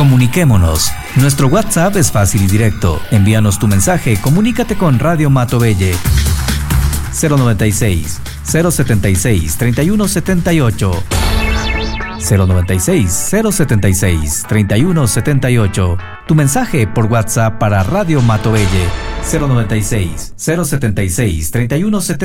Comuniquémonos. Nuestro WhatsApp es fácil y directo. Envíanos tu mensaje, comunícate con Radio Matobelle. 096 076 3178 096 076 3178. Tu mensaje por WhatsApp para Radio Matobelle. 096 076 3178.